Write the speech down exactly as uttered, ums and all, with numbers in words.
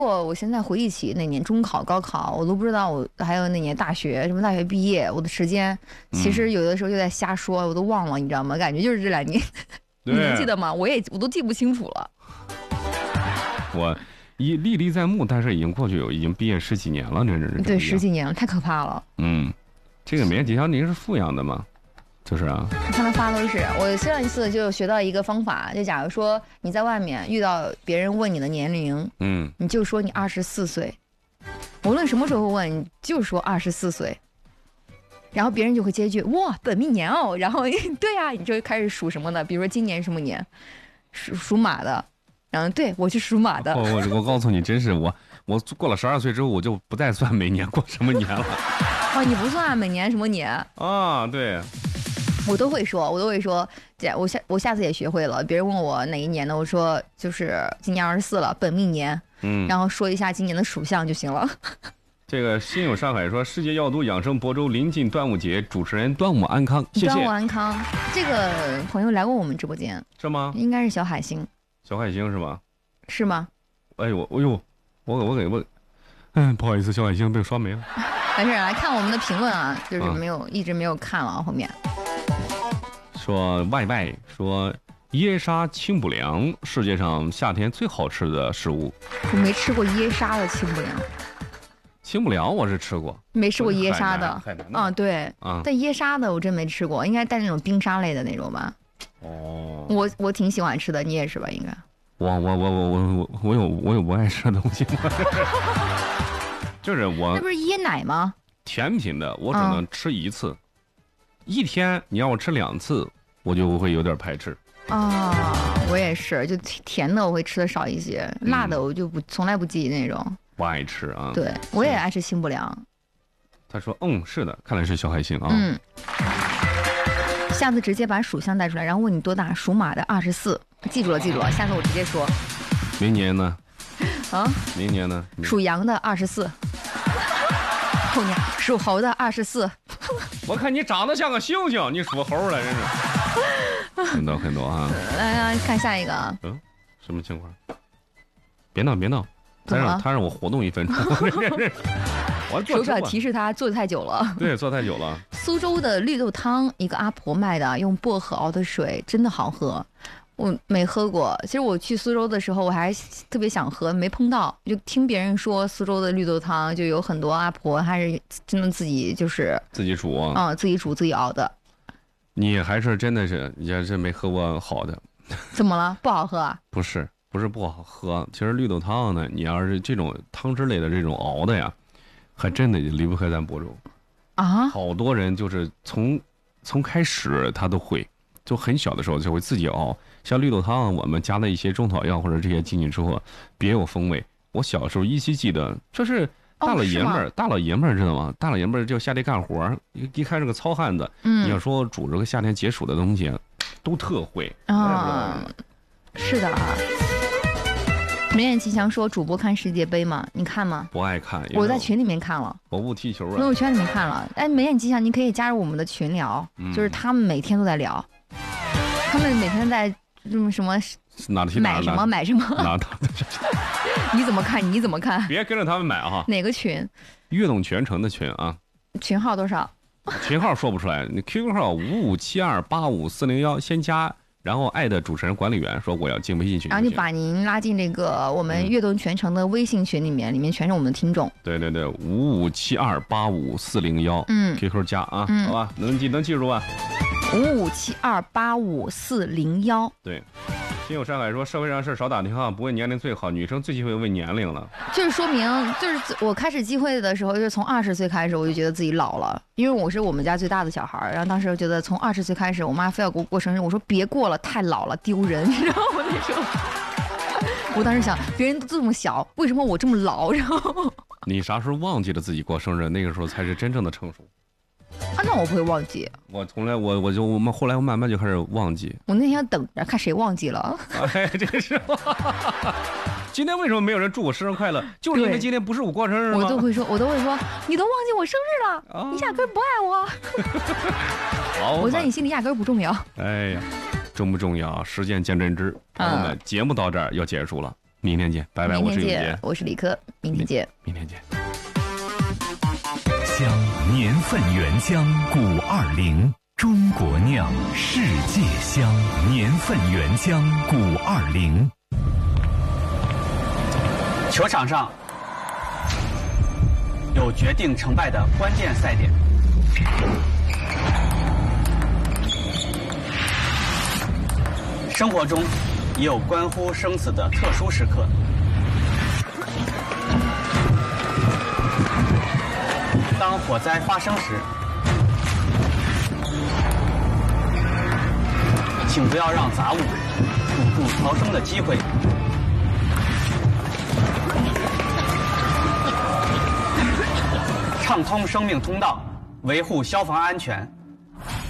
我我现在回忆起那年中考、高考，我都不知道我还有那年大学什么大学毕业，我的时间其实有的时候就在瞎说，我都忘了，你知道吗？感觉就是这两年，你能记得吗？我也我都记不清楚了。 我一历历在目，但是已经过去有已经毕业十几年了，这这对十几年了，太可怕了。 嗯，这个免疫吉祥您是富养的吗？就是啊， 他们发都是我上一次就学到一个方法，就假如说你在外面遇到别人问你的年龄， 嗯， 你就说你二十四岁，无论什么时候问，你就说二十四岁，然后别人就会接一句哇本命年哦，然后对啊，你就开始数什么的，比如说今年什么年，属属马的，然后对我是属马的。 我我我告诉你，真是我我过了十二岁之后，我就不再算每年过什么年了。 哦，你不算每年什么年啊？对。 我都会说，我都会说，这我下我下次也学会了。别人问我哪一年的，我说就是今年二十四了，本命年。嗯，然后说一下今年的属相就行了。 这个心有上海说，世界药都养生亳州临近端午节，主持人端午安康，谢谢。 端午安康，这个朋友来过我们直播间， 是吗？ 应该是小海星。 小海星是吗？ 是吗？ 哎呦，哎呦，我我给我，嗯，不好意思，小海星被我刷没了。 没事，来看我们的评论啊，就是没有、嗯、一直没有看了后面。 说外外说椰沙清补凉，世界上夏天最好吃的食物。 我没吃过椰沙的清补凉。 清补凉我是吃过， 没吃过椰沙的。 海南的啊，对啊，但椰沙的我真没吃过，应该带那种冰沙类的那种吧。 哦， 我我挺喜欢吃的，你也是吧？应该。 我我我我我我我有我有不爱吃的东西吗？就是我。 那不是椰奶吗？ 甜品的我只能吃一次。嗯，一天你让我吃两次，我就会有点排斥。 啊，我也是，就甜的我会吃的少一些，嗯、辣的我就不从来不忌那种。 不爱吃啊？ 对，我也爱吃清补凉。 他说：“嗯，是的，看来是小海星啊。” 嗯。下次直接把属相带出来，然后问你多大，属马的二十四，记住了，记住了，下次我直接说。 明年呢？ 啊？ 明年呢？ 属羊的二十四。后年属猴的二十四。 我看你长得像个猩猩，你属猴的，真是。很多很多啊！ 来看下一个。 嗯，什么情况？别闹别闹，他让他让我活动一分钟。我手表提示他坐太久了。对， 坐太久了。 苏州的绿豆汤，一个阿婆卖的，用薄荷熬的水，真的好喝。我没喝过，其实我去苏州的时候，我还特别想喝，没碰到。就听别人说，苏州的绿豆汤就有很多阿婆还是真的自己就是自己煮啊， 嗯，自己煮自己熬的。 你还是真的是，你还是没喝过好的。 怎么了？不好喝啊？ 不是，不是不好喝。其实绿豆汤呢，你要是这种汤汁类的这种熬的呀，还真的离不开咱亳州啊。 好多人就是从从开始他都会。就很小的时候就会自己熬，像绿豆汤，我们加了一些中草药或者这些进去之后，别有风味。我小时候依稀记得，这是大老爷们儿，哦、大老爷们儿知道吗？大老爷们儿就下地干活，一一看是个糙汉子，嗯，你要说煮这个夏天解暑的东西，都特会啊。是的啊。明眼吉祥说：“主播看世界杯吗？你看吗？” 不爱看， 我在群里面看了。 我不踢球啊。 朋友圈里面看了。哎，明眼吉祥，你可以加入我们的群聊，嗯、就是他们每天都在聊。他们每天在嗯什么买什么买什么？你怎么看？你怎么看？ 别跟着他们买哈。 哪个群？ 悦动全城的群啊。 群号多少？ 群号说不出来，你 Q Q 号五五七二八五四零幺，先加，然后爱的主持人管理员说我要进微信群， 然后就把您拉进这个我们悦动全城的微信群里面，嗯、里面全是我们的听众。 对对对，五五七二八五四零幺，嗯 ，Q Q 加啊，嗯、好吧，能记能记住吧？ 五五七二八五四零幺。 对，心有上海说社会上事少打电话，不问年龄最好，女生最忌讳问年龄了。 就是说明，就是我开始忌讳的时候，就是从二十岁开始，我就觉得自己老了，因为我是我们家最大的小孩，然后当时我觉得从二十岁开始，我妈非要给我过生日，我说别过了，太老了，丢人，你知道吗？那时候，我当时想，别人都这么小，为什么我这么老？然后你啥时候忘记了自己过生日？那个时候才是真正的成熟。 啊，那我不会忘记。 我从来我我就我们后来我慢慢就开始忘记。 我那天等着看谁忘记了。 哎，这是。今天为什么没有人祝我生日快乐？就是因为今天不是我过生日吗？ 我都会说，我都会说，你都忘记我生日了，啊、你压根不爱我。好，我在你心里压根不重要。 哎呀，重不重要？实践见真知。朋友们，嗯、节目到这儿要结束了。 明天见，拜拜。 明天我是永杰， 我是李克，明天见， 明天见。 香年份原香古二零，中国酿，世界香，年份原香古二零。 球场上有决定成败的关键赛点，生活中也有关乎生死的特殊时刻。当火灾发生时，请不要让杂物堵住逃生的机会。畅通生命通道，维护消防安全，